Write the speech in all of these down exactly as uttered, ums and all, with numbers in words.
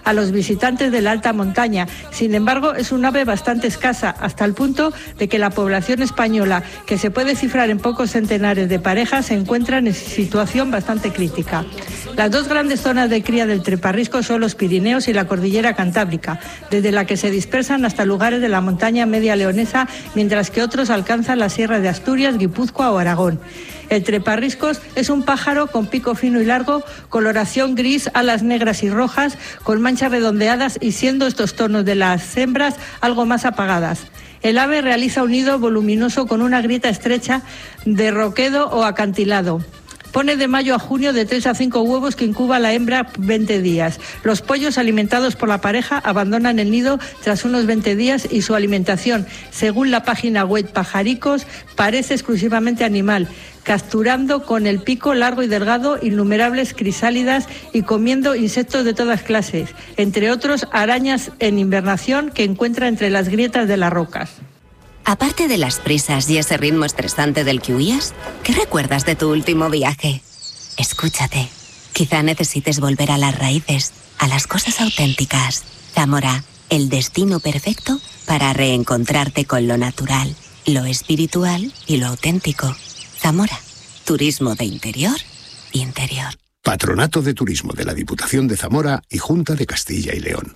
a los visitantes de la alta montaña. Sin embargo, es un ave bastante escasa, hasta el punto de que la población española, que se puede cifrar en pocos centenares de parejas, se encuentra en situación bastante crítica. Las dos grandes zonas de cría del treparrisco son los Pirineos y la cordillera Cantábrica, desde la que se dispersan hasta lugares de la montaña media leonesa, mientras que otros alcanzan las sierras de Asturias, Guipúzcoa o Aragón. El treparriscos es un pájaro con pico fino y largo, coloración gris, alas negras y rojas, con manchas redondeadas y siendo estos tonos de las hembras algo más apagadas. El ave realiza un nido voluminoso con una grieta estrecha de roquedo o acantilado. Pone de mayo a junio de tres a cinco huevos que incuba la hembra veinte días. Los pollos alimentados por la pareja abandonan el nido tras unos veinte días y su alimentación, según la página web Pajaricos, parece exclusivamente animal, capturando con el pico largo y delgado innumerables crisálidas y comiendo insectos de todas clases, entre otros arañas en invernación que encuentra entre las grietas de las rocas. Aparte de las prisas y ese ritmo estresante del que huías, ¿qué recuerdas de tu último viaje? Escúchate. Quizá necesites volver a las raíces, a las cosas auténticas. Zamora, el destino perfecto para reencontrarte con lo natural, lo espiritual y lo auténtico. Zamora, turismo de interior y interior. Patronato de Turismo de la Diputación de Zamora y Junta de Castilla y León.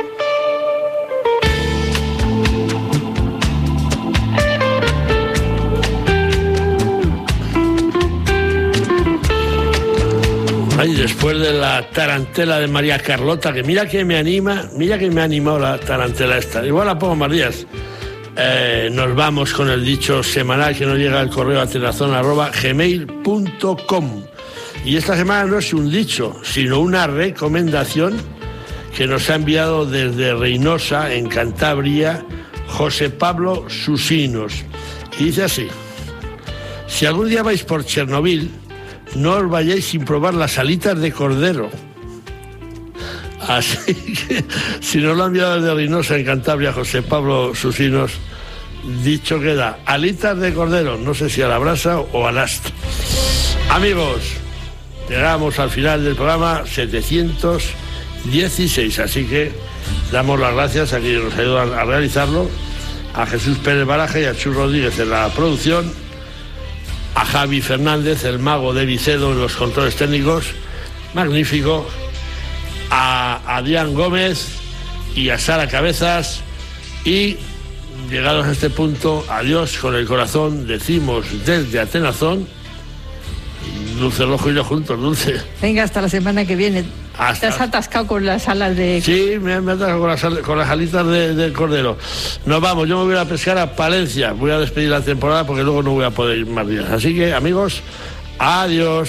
Ay, después de la tarantela de María Carlota, que mira que me anima, mira que me ha animado la tarantela esta. Igual la pongo más días. Eh, nos vamos con el dicho semanal que nos llega al correo atenazón arroba gmail punto com. Y esta semana no es un dicho, sino una recomendación que nos ha enviado desde Reynosa, en Cantabria, José Pablo Susinos. Y dice así: si algún día vais por Chernobyl, no os vayáis sin probar las alitas de cordero. Así que, si nos lo ha enviado desde Reynosa, en Cantabria, José Pablo Susinos, dicho queda, alitas de cordero, no sé si a la brasa o al astro. Amigos, llegamos al final del programa setecientos dieciséis, así que damos las gracias a quienes nos ayudan a realizarlo, a Jesús Pérez Baraja y a Chus Rodríguez en la producción, a Javi Fernández, el mago de Vicedo, en los controles técnicos, magnífico, a Adrián Gómez y a Sara Cabezas, y llegados a este punto, adiós con el corazón, decimos desde Atenazón, Dulce Rojo y yo juntos, Dulce. Venga, hasta la semana que viene. Hasta... Te has atascado con las alas de... Sí, me, me he atascado con las, con las alitas de, del cordero. Nos vamos, yo me voy a pescar a Palencia. Voy a despedir la temporada porque luego no voy a poder ir más días. Así que, amigos, adiós.